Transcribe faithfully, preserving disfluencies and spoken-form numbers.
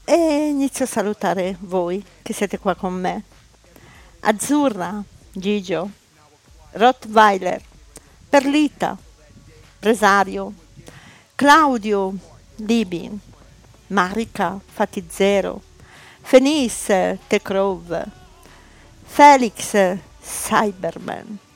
e inizio a salutare voi che siete qua con me. Azzurra, Gigio, Rottweiler, Perlita, Bresario, Claudio, Libi, Marica, Fatizero, Fenice, Tecrov, Felix, Cyberman,